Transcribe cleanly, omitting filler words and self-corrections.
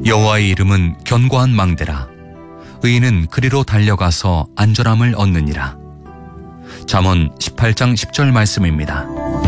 여호와의 이름은 견고한 망대라. 의인은 그리로 달려가서 안전함을 얻느니라. 잠언 18장 10절 말씀입니다.